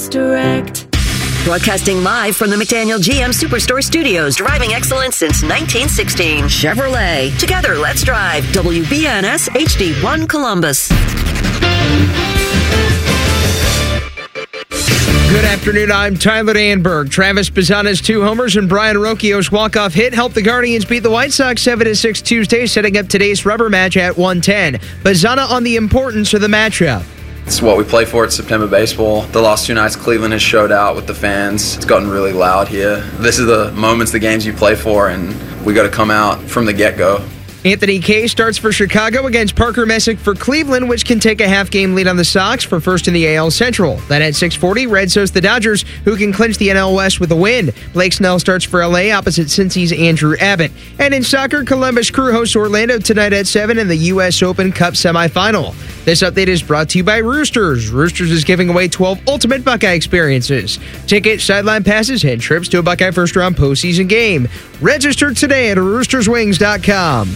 Service Direct. Broadcasting live from the McDaniel GM Superstore Studios, driving excellence since 1916. Chevrolet. Together, let's drive. WBNS HD1 Columbus. Good afternoon, I'm Tyler Danberg. Travis Bazzana's 2 homers and Brian Rocchio's walk-off hit helped the Guardians beat the White Sox 7-6 Tuesday, setting up today's rubber match at 1:10. Bazzana on the importance of the matchup. It's what we play for at September Baseball. The last 2 nights, Cleveland has showed out with the fans. It's gotten really loud here. This is the moments, the games you play for, and we got to come out from the get-go. Anthony Kay starts for Chicago against Parker Messick for Cleveland, which can take a half-game lead on the Sox for first in the AL Central. Then at 6:40, Reds host the Dodgers, who can clinch the NL West with a win. Blake Snell starts for LA opposite Cincy's Andrew Abbott. And in soccer, Columbus Crew hosts Orlando tonight at 7 in the U.S. Open Cup semifinal. This update is brought to you by Roosters. Roosters is giving away 12 ultimate Buckeye experiences. Tickets, sideline passes, and trips to a Buckeye first-round postseason game. Register today at roosterswings.com.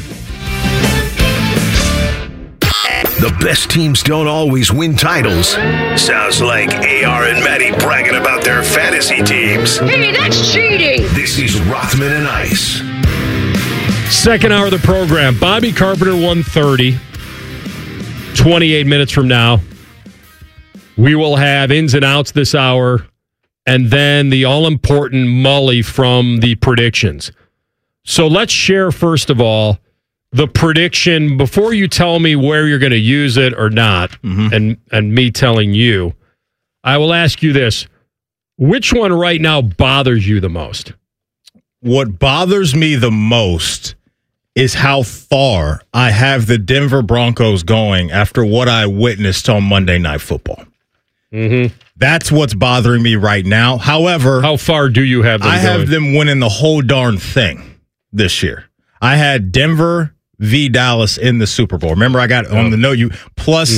The best teams don't always win titles. Sounds like AR and Maddie bragging about their fantasy teams. Hey, that's cheating! This is Rothman and Ice. Second hour of the program. Bobby Carpenter, 1:30. 28 minutes from now, we will have ins and outs this hour, and then the all-important Mully from the predictions. So let's share, first of all, the prediction before you tell me where you're going to use it or not, and me telling you. I will ask you this. Which one right now bothers you the most? What bothers me the most is how far I have the Denver Broncos going after what I witnessed on Monday Night Football. That's what's bothering me right now. However, how far do you have them I going? have them winning the whole darn thing this year. I had Denver v. Dallas in the Super Bowl. Remember, I got on the note you plus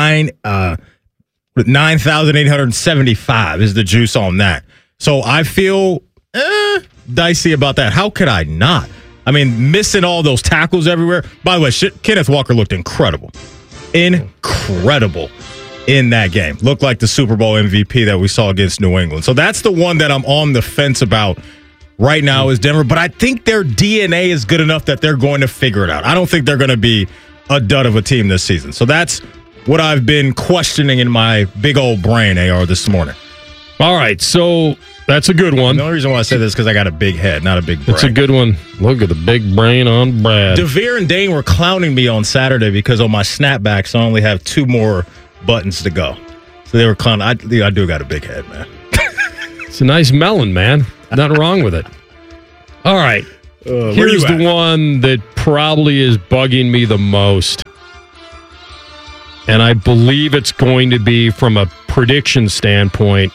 9,875 is the juice on that. So I feel dicey about that. How could I not? I mean, missing all those tackles everywhere. By the way, Kenneth Walker looked incredible. Incredible in that game. Looked like the Super Bowl MVP that we saw against New England. So that's the one that I'm on the fence about right now is Denver. But I think their DNA is good enough that they're going to figure it out. I don't think they're going to be a dud of a team this season. So that's what I've been questioning in my big old brain, AR, this morning. All right, so that's a good one. The only reason why I say this is because I got a big head, not a big brain. It's a good one. Look at the big brain on Brad. DeVere and Dane were clowning me on Saturday because on my snapbacks, I only have 2 more buttons to go. So they were clowning. I do got a big head, man. It's a nice melon, man. Nothing wrong with it. All right. Here's the one that probably is bugging me the most. And I believe it's going to be, from a prediction standpoint,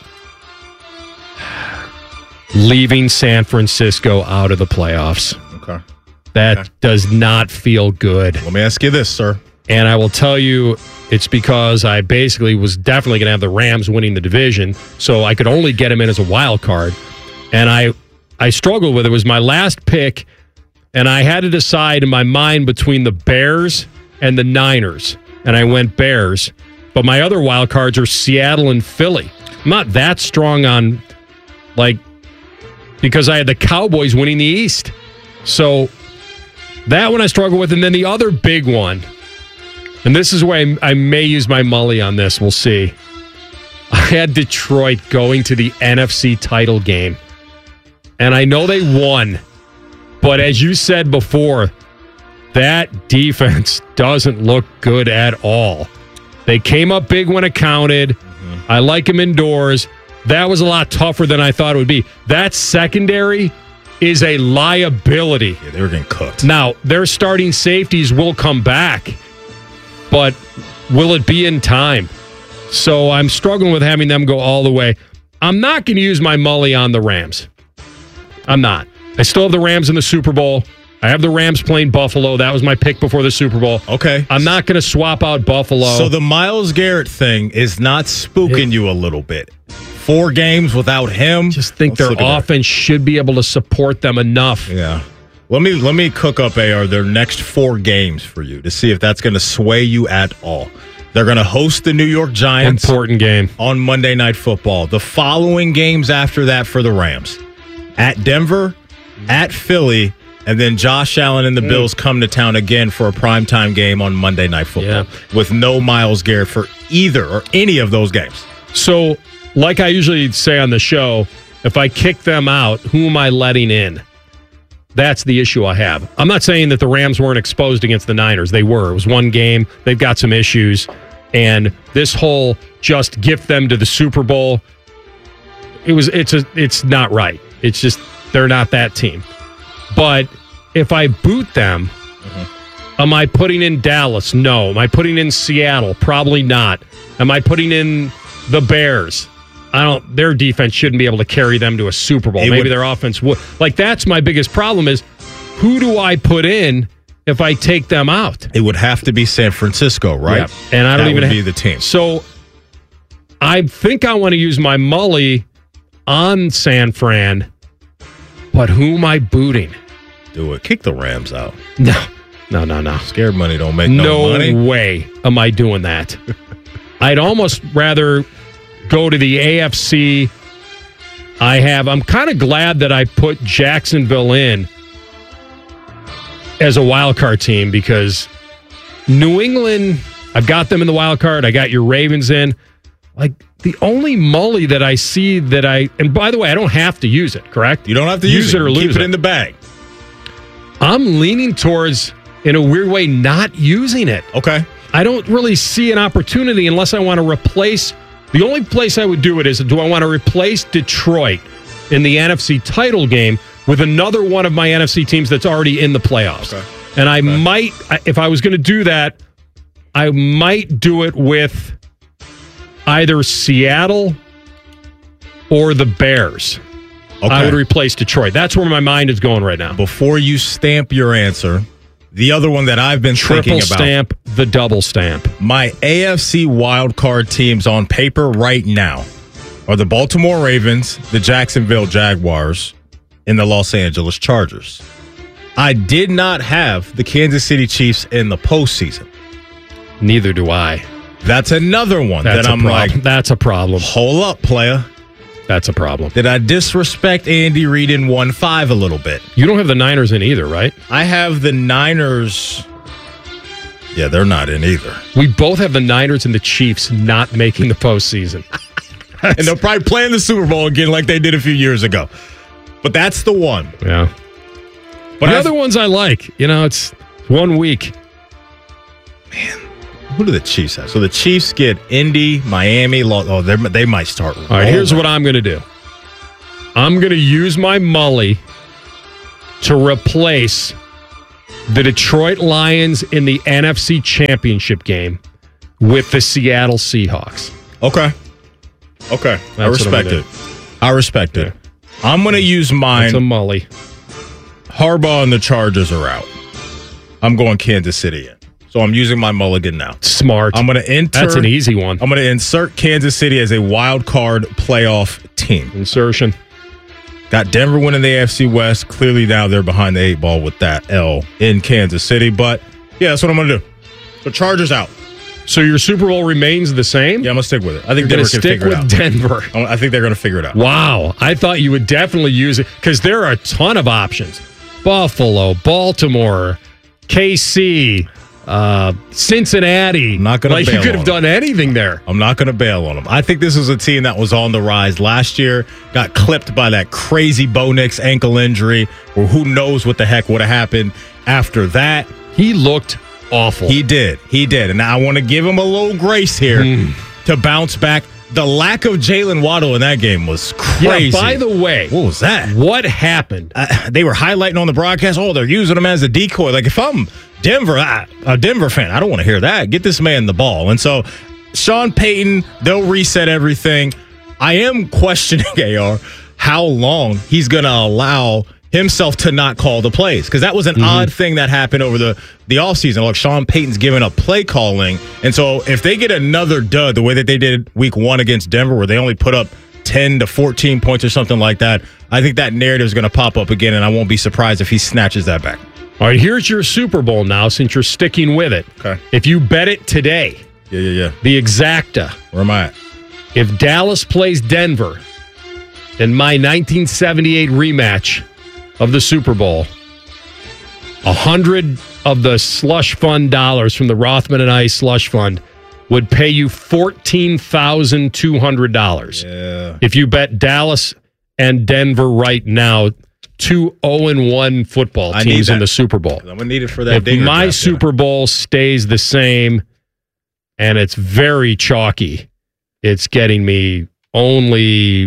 leaving San Francisco out of the playoffs. Okay. That does not feel good. Let me ask you this, sir. And I will tell you, it's because I basically was definitely going to have the Rams winning the division, so I could only get them in as a wild card. And I struggled with it. It was my last pick, and I had to decide in my mind between the Bears and the Niners. And I went Bears. But my other wild cards are Seattle and Philly. I'm not that strong on, because I had the Cowboys winning the East. So that one I struggle with. And then the other big one, and this is where I may use my Mully on this. We'll see. I had Detroit going to the NFC title game. And I know they won. But as you said before, that defense doesn't look good at all. They came up big when it counted. I like them indoors. That was a lot tougher than I thought it would be. That secondary is a liability. Yeah, they were getting cooked. Now, their starting safeties will come back, but will it be in time? So I'm struggling with having them go all the way. I'm not going to use my Mully on the Rams. I'm not. I still have the Rams in the Super Bowl. I have the Rams playing Buffalo. That was my pick before the Super Bowl. Okay. I'm not going to swap out Buffalo. So the Myles Garrett thing is not spooking you a little bit. 4 games without him. Just think their offense should be able to support them enough. Yeah. Let me cook up, AR, their next 4 games for you to see if that's going to sway you at all. They're going to host the New York Giants. Important game. On Monday Night Football. The following games after that for the Rams. At Denver, at Philly, and then Josh Allen and the Bills come to town again for a primetime game on Monday Night Football with no Myles Garrett for either or any of those games. So, like I usually say on the show, if I kick them out, who am I letting in? That's the issue I have. I'm not saying that the Rams weren't exposed against the Niners. They were. It was one game. They've got some issues. And this whole just gift them to the Super Bowl, it's not right. It's just they're not that team. But if I boot them, am I putting in Dallas? No. Am I putting in Seattle? Probably not. Am I putting in the Bears? Their defense shouldn't be able to carry them to a Super Bowl. Maybe their offense would. Like, that's my biggest problem is who do I put in if I take them out? It would have to be San Francisco, right? Yeah. And I don't even be the team. So I think I want to use my Mully on San Fran, but who am I booting? Do it. Kick the Rams out. No. Scared money don't make no money. No way am I doing that. I'd almost rather go to the AFC. I'm kind of glad that I put Jacksonville in as a wild card team because New England, I've got them in the wild card. I got your Ravens in. Like, the only Mully that I see and by the way, I don't have to use it, correct? You don't have to use it or lose Keep it in the bag. I'm leaning towards, in a weird way, not using it. Okay. I don't really see an opportunity unless I want to replace. The only place I would do it is, do I want to replace Detroit in the NFC title game with another one of my NFC teams that's already in the playoffs? Okay. And I might, if I was going to do that, I might do it with either Seattle or the Bears. Okay. I would replace Detroit. That's where my mind is going right now. Before you stamp your answer, the other one that I've been thinking about. Triple stamp, the double stamp. My AFC wildcard teams on paper right now are the Baltimore Ravens, the Jacksonville Jaguars, and the Los Angeles Chargers. I did not have the Kansas City Chiefs in the postseason. Neither do I. That's another one that's that I'm like, that's a problem. Hold up, player. That's a problem. Did I disrespect Andy Reid in 1-5 a little bit? You don't have the Niners in either, right? I have the Niners. Yeah, they're not in either. We both have the Niners and the Chiefs not making the postseason. And they'll probably play in the Super Bowl again like they did a few years ago. But that's the one. Yeah. But the other ones I like. It's 1 week. Man, who do the Chiefs have? So the Chiefs get Indy, Miami. They might start. All right, here's what I'm going to do. I'm going to use my Mully to replace the Detroit Lions in the NFC Championship game with the Seattle Seahawks. Okay. I respect it. I'm going to use mine. It's a Mully. Harbaugh and the Chargers are out. I'm going Kansas City in. So I'm using my mulligan now. Smart. I'm going to enter. That's an easy one. I'm going to insert Kansas City as a wild card playoff team. Insertion. Got Denver winning the AFC West. Clearly now they're behind the 8 ball with that L in Kansas City. But yeah, that's what I'm going to do. The Chargers out. So your Super Bowl remains the same? Yeah, I'm going to stick with it. I think Denver can figure it out. Denver. I think they're going to figure it out. Wow. I thought you would definitely use it because there are a ton of options. Buffalo, Baltimore, KC, Cincinnati. Not going to bail you could have done anything there. I'm not going to bail on them. I think this was a team that was on the rise last year, got clipped by that crazy Bo Nix ankle injury, or who knows what the heck would have happened after that. He looked awful. He did. And now I want to give him a little grace here to bounce back. The lack of Jalen Waddle in that game was crazy. Yeah, by the way, what was that? What happened? They were highlighting on the broadcast, they're using him as a decoy. Like, if I'm Denver, a Denver fan, I don't want to hear that. Get this man the ball. And so, Sean Payton, they'll reset everything. I am questioning, AR, how long he's going to allow himself to not call the plays, because that was an odd thing that happened over the offseason. Look, Sean Payton's giving up play calling, and so if they get another dud the way that they did week 1 against Denver, where they only put up 10 to 14 points or something like that, I think that narrative is going to pop up again, and I won't be surprised if he snatches that back. All right, here's your Super Bowl now, since you're sticking with it. Okay. If you bet it today, Yeah. The exacta. Where am I at? If Dallas plays Denver in my 1978 rematch of the Super Bowl, 100 of the slush fund dollars from the Rothman and I slush fund would pay you $14,200. Yeah. If you bet Dallas and Denver right now, 2 0-1 football teams in the Super Bowl. I'm gonna need it for that. If my Super Bowl stays the same, and it's very chalky, it's getting me only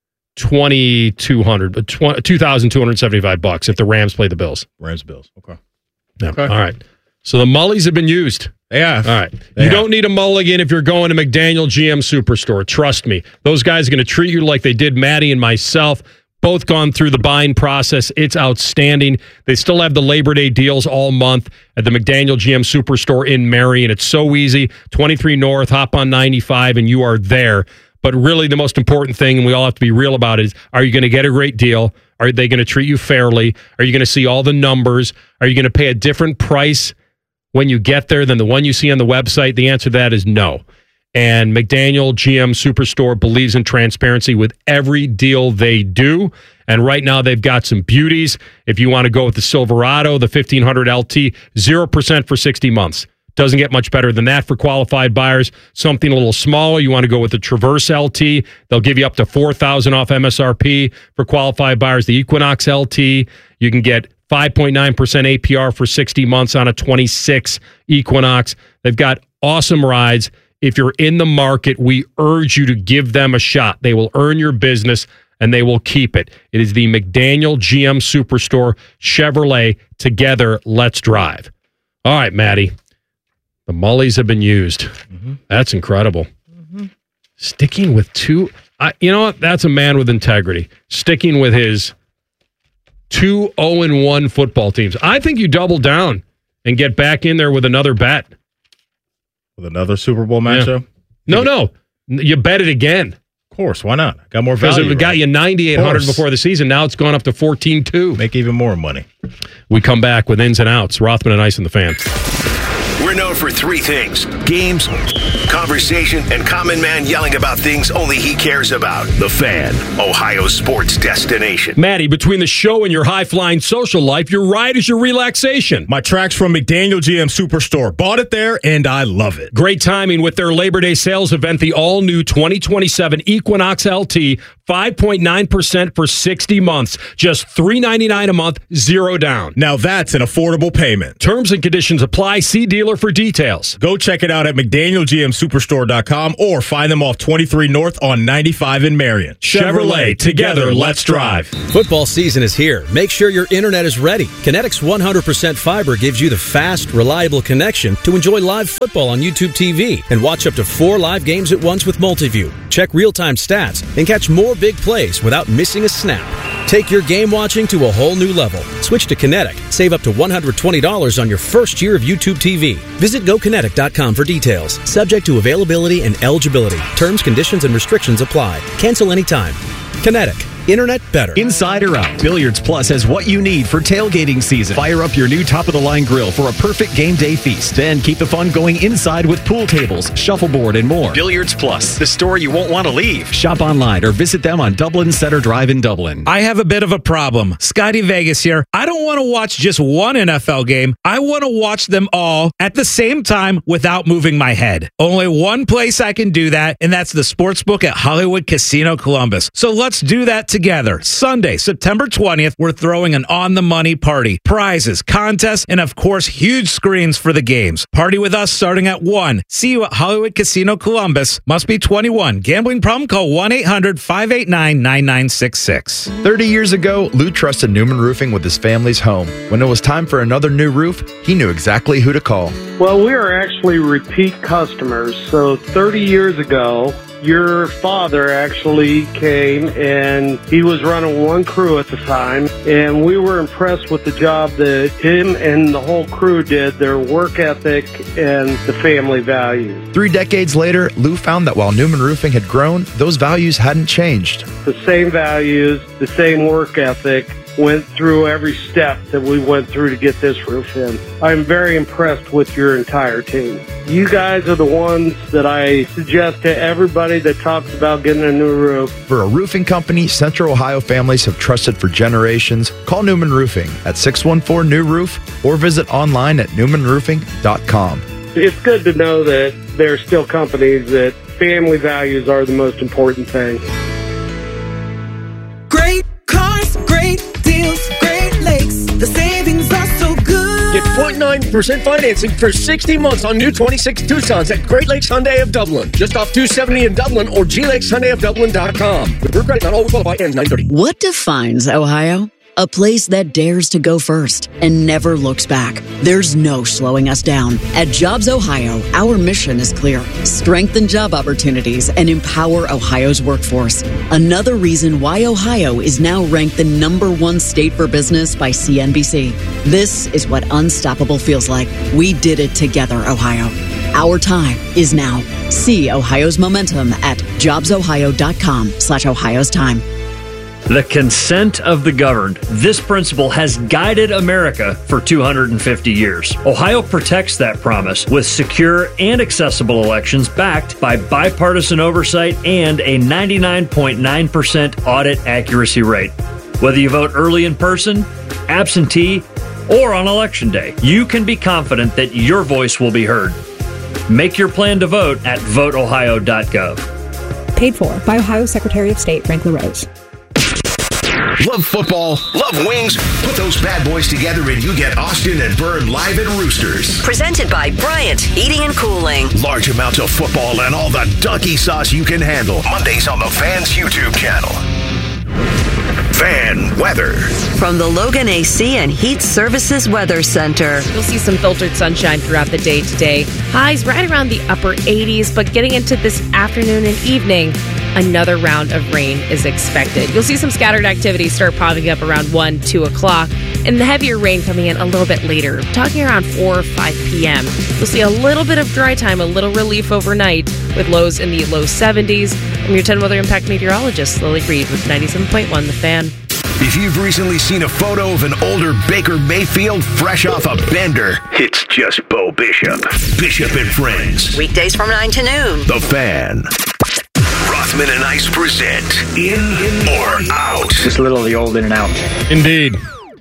$2,275 if the Rams play the Bills. Rams-Bills. Okay. Yeah. All right. So the mullies have been used. Yeah. All right. You don't need a mulligan if you're going to McDaniel GM Superstore. Trust me. Those guys are going to treat you like they did Maddie and myself. Both gone through the buying process. It's outstanding. They still have the Labor Day deals all month at the McDaniel GM Superstore in Marion. It's so easy. 23 North, hop on 95, and you are there. But really the most important thing, and we all have to be real about it, is are you going to get a great deal? Are they going to treat you fairly? Are you going to see all the numbers? Are you going to pay a different price when you get there than the one you see on the website? The answer to that is no. And McDaniel GM Superstore believes in transparency with every deal they do. And right now they've got some beauties. If you want to go with the Silverado, the 1500 LT, 0% for 60 months. Doesn't get much better than that for qualified buyers. Something a little smaller, you want to go with the Traverse LT. They'll give you up to $4,000 off MSRP for qualified buyers. The Equinox LT, you can get 5.9% APR for 60 months on a 26 Equinox. They've got awesome rides. If you're in the market, we urge you to give them a shot. They will earn your business, and they will keep it. It is the McDaniel GM Superstore Chevrolet. Together, let's drive. All right, Maddie. The mullies have been used. Mm-hmm. That's incredible. Mm-hmm. Sticking with two. You know what? That's a man with integrity. Sticking with his 2 0-1 football teams. I think you double down and get back in there with another bet. With another Super Bowl matchup? Yeah. No. You bet it again. Of course. Why not? Got more value. Because it got you 9,800 before the season. Now it's gone up to 14.2. Make even more money. We come back with ins and outs. Rothman and Ice and the Fan. We're known for three things: games, conversation, and common man yelling about things only he cares about. The Fan, Ohio's sports destination. Maddie, between the show and your high-flying social life, your ride is your relaxation. My track's from McDaniel GM Superstore. Bought it there, and I love it. Great timing with their Labor Day sales event, the all-new 2027 Equinox LT, 5.9% for 60 months. Just $399 a month, zero down. Now that's an affordable payment. Terms and conditions apply. See dealer for details. Go check it out at McDanielGMSuperstore.com or find them off 23 North on 95 in Marion. Chevrolet, together, let's drive. Football season is here. Make sure your internet is ready. Kinetic's 100% fiber gives you the fast, reliable connection to enjoy live football on YouTube TV and watch up to 4 live games at once with Multiview. Check real-time stats and catch more big plays without missing a snap. Take your game watching to a whole new level. Switch to Kinetic. Save up to $120 on your first year of YouTube TV. Visit GoKinetic.com for details. Subject to availability and eligibility. Terms, conditions, and restrictions apply. Cancel anytime. Kinetic. Internet better. Inside or out, Billiards Plus has what you need for tailgating season. Fire up your new top-of-the-line grill for a perfect game day feast. Then keep the fun going inside with pool tables, shuffleboard, and more. Billiards Plus, the store you won't want to leave. Shop online or visit them on Dublin Center Drive in Dublin. I have a bit of a problem. Scotty Vegas here. I don't want to watch just one NFL game. I want to watch them all at the same time without moving my head. Only one place I can do that, and that's the Sportsbook at Hollywood Casino Columbus. So let's do that together. Sunday, September 20th, we're throwing an on-the-money party. Prizes, contests, and of course, huge screens for the games. Party with us starting at 1. See you at Hollywood Casino Columbus. Must be 21. Gambling problem? Call 1-800-589-9966. 30 years ago, Lou trusted Newman Roofing with his family's home. When it was time for another new roof, he knew exactly who to call. Well, we are actually repeat customers. So 30 years ago, your father actually came and he was running one crew at the time, and we were impressed with the job that him and the whole crew did, their work ethic and the family values. 3 decades later, Lou found that while Newman Roofing had grown, those values hadn't changed. The same values, the same work ethic, went through every step that we went through to get this roof in. I'm very impressed with your entire team. You guys are the ones that I suggest to everybody that talks about getting a new roof. For a roofing company Central Ohio families have trusted for generations, call Newman Roofing at 614-NEW-ROOF or visit online at newmanroofing.com. It's good to know that there are still companies that family values are the most important thing. Great cars, great deals, Great Lakes. The savings are so good. Get 0.9% financing for 60 months on new 26 Tucsons at Great Lakes Hyundai of Dublin. Just off 270 in Dublin or glakeshyundaiofdublin.com. With credit not always qualify ends 9/30. What defines Ohio? A place that dares to go first and never looks back. There's no slowing us down. At Jobs Ohio, our mission is clear. Strengthen job opportunities and empower Ohio's workforce. Another reason why Ohio is now ranked the #1 state for business by CNBC. This is what unstoppable feels like. We did it together, Ohio. Our time is now. See Ohio's momentum at jobsohio.com/Ohio's time. The consent of the governed. This principle has guided America for 250 years. Ohio protects that promise with secure and accessible elections backed by bipartisan oversight and a 99.9% audit accuracy rate. Whether you vote early in person, absentee, or on Election Day, you can be confident that your voice will be heard. Make your plan to vote at voteohio.gov. Paid for by Ohio Secretary of State Frank LaRose. Love football, love wings. Put those bad boys together and you get Austin and Byrne live at Roosters. Presented by Bryant Heating and Cooling. Large amounts of football and all the donkey sauce you can handle. Mondays on the Fan's YouTube channel. Fan weather. From the Logan AC and Heat Services Weather Center. You'll see some filtered sunshine throughout the day today. Highs right around the upper 80s, but getting into this afternoon and evening, another round of rain is expected. You'll see some scattered activity start popping up around 1, 2 o'clock, and the heavier rain coming in a little bit later, talking around 4 or 5 p.m. You'll see a little bit of dry time, a little relief overnight, with lows in the low 70s. I'm your 10 Weather Impact meteorologist, Lily Reed, with 97.1 The Fan. If you've recently seen a photo of an older Baker Mayfield fresh off a bender, it's just Bo Bishop. Bishop and Friends. Weekdays from 9 to noon. The Fan. Rothman and Ice present In or Out. Just a little of the old in and out. Indeed.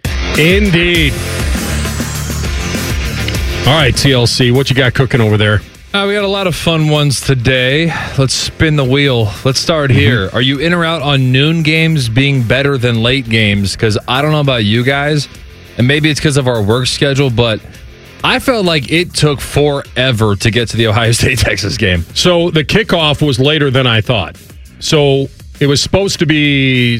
All right, TLC, what you got cooking over there? We got a lot of fun ones today. Let's spin the wheel. Let's start here. Are you in or out on noon games being better than late games? Because I don't know about you guys, and maybe it's because of our work schedule, but I felt like it took forever to get to the Ohio State-Texas game. So the kickoff was later than I thought. So it was supposed to be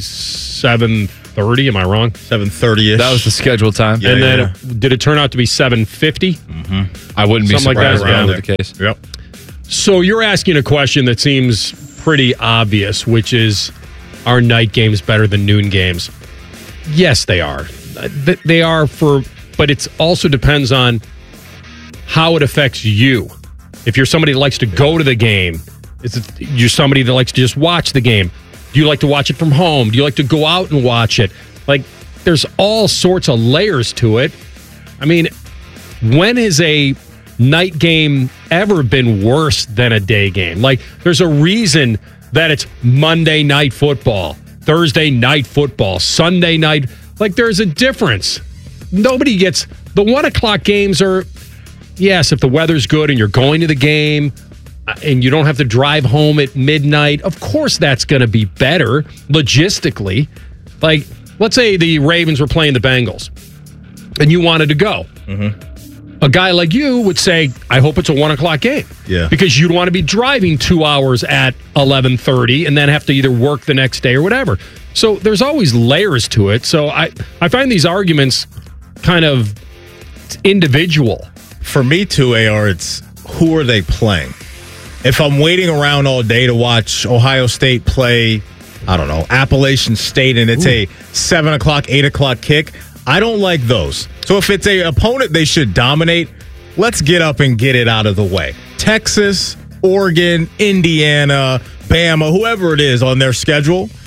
7:30. Am I wrong? 7:30ish. That was the scheduled time. Yeah, and then did it turn out to be 7:50? Mm-hmm. I wouldn't be surprised if that was the case. Yep. So you're asking a question that seems pretty obvious, which is, are night games better than noon games? Yes, they are. They are but it also depends on how it affects you. If you're somebody that likes to go to the game, you're somebody that likes to just watch the game. Do you like to watch it from home? Do you like to go out and watch it? Like, there's all sorts of layers to it. I mean, when has a night game ever been worse than a day game? Like, there's a reason that it's Monday night football, Thursday night football, Sunday night. Like, there's a difference. Nobody gets the 1 o'clock games are, yes, if the weather's good and you're going to the game and you don't have to drive home at midnight, of course that's going to be better logistically. Like, let's say the Ravens were playing the Bengals and you wanted to go. Mm-hmm. A guy like you would say, I hope it's a 1 o'clock game. Yeah. Because you'd want to be driving 2 hours at 11:30 and then have to either work the next day or whatever. So there's always layers to it. So I find these arguments kind of individual. For me too, AR, it's who are they playing? If I'm waiting around all day to watch Ohio State play, I don't know, Appalachian State, and it's a 7 o'clock, 8 o'clock kick, I don't like those. So if it's an opponent they should dominate, let's get up and get it out of the way. Texas, Oregon, Indiana, Bama, whoever it is on their schedule,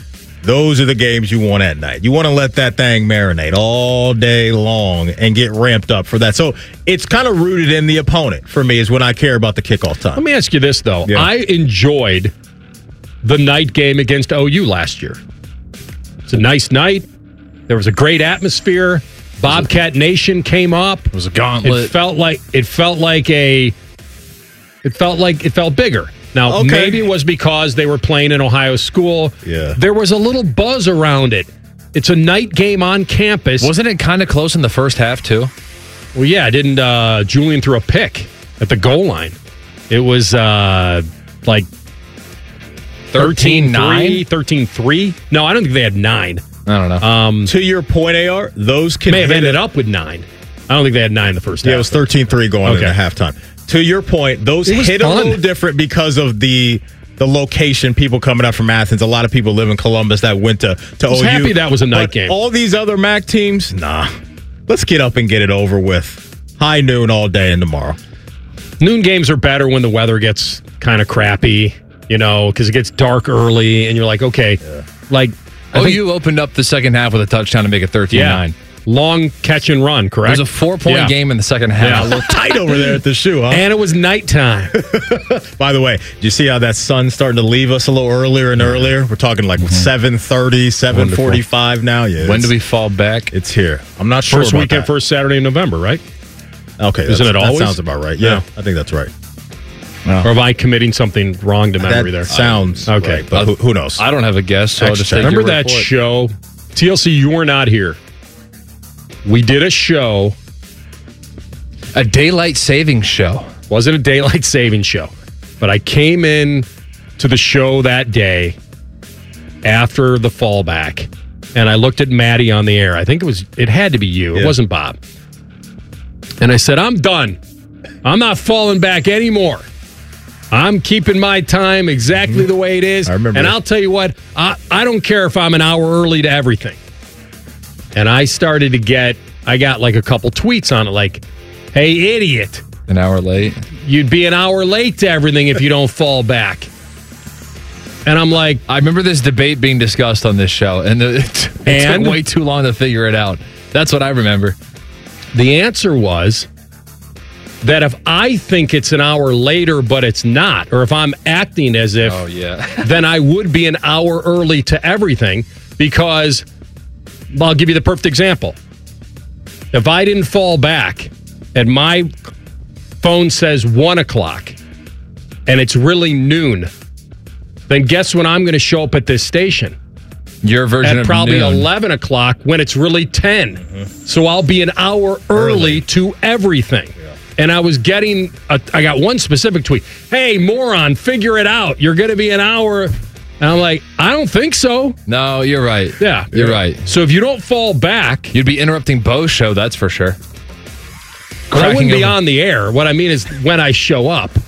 those are the games you want at night. You want to let that thing marinate all day long and get ramped up for that. So it's kind of rooted in the opponent for me is when I care about the kickoff time. Let me ask you this, though. Yeah. I enjoyed the night game against OU last year. It's a nice night. There was a great atmosphere. Bobcat Nation came up. It was a gauntlet. It felt bigger. Now, maybe it was because they were playing in Ohio school. Yeah. There was a little buzz around it. It's a night game on campus. Wasn't it kind of close in the first half, too? Well, yeah, didn't Julian threw a pick at the goal line. It was like 13-9? 13-3? No, I don't think they had 9. I don't know. To your point, AR, those can may have ended up with 9. I don't think they had 9 the first half. Yeah, it was 13-3 going into halftime. To your point, those hit a little different because of the location, people coming up from Athens. A lot of people live in Columbus that went to OU. I was happy that was a night game. All these other MAC teams, nah. Let's get up and get it over with. High noon all day and tomorrow. Noon games are better when the weather gets kind of crappy, because it gets dark early, and you're like, okay, OU opened up the second half with a touchdown to make it 13-9. Yeah. Long catch and run, correct? It was a 4-point game in the second half. Yeah, a little tight over there at the shoe, huh? And it was nighttime. By the way, do you see how that sun's starting to leave us a little earlier and earlier? We're talking like 7:30, 7:45 now. Yeah. When do we fall back? It's here. I'm not sure First about weekend, that. first Saturday in November, right? Okay. Isn't it always? That sounds about right. Yeah, I think that's right. Or am I committing something wrong to memory there? Sounds okay. right, but who knows? I don't have a guess, so I'll just take Remember your that report. show? TLC, you were not here. We did a show. A daylight savings show. Wasn't a daylight savings show. But I came in to the show that day after the fallback, and I looked at Maddie on the air. I think it had to be you. It wasn't Bob. And I said, I'm done. I'm not falling back anymore. I'm keeping my time exactly the way it is. I remember. And I'll tell you what, I don't care if I'm an hour early to everything. And I started to I got like a couple tweets on it like, hey, idiot. An hour late? You'd be an hour late to everything if you don't fall back. And I'm like... I remember this debate being discussed on this show, and it took way too long to figure it out. That's what I remember. The answer was that if I think it's an hour later, but it's not, or if I'm acting as if, then I would be an hour early to everything because... I'll give you the perfect example. If I didn't fall back and my phone says 1 o'clock and it's really noon, then guess when I'm going to show up at this station? Your version at of probably noon. 11 o'clock when it's really 10. So I'll be an hour early to everything. And I was I got one specific tweet. Hey, moron, figure it out. You're going to be an hour... And I'm like, I don't think so. No, you're right. Yeah. You're right. So if you don't fall back... You'd be interrupting Bo's show, that's for sure. I wouldn't be on the air. What I mean is when I show up.